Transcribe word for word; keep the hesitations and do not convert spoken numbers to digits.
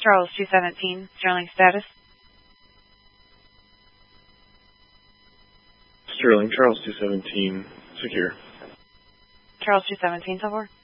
Charles two seventeen, Sterling status. Sterling, Charles two seventeen, secure. Charles two seventeen, so far.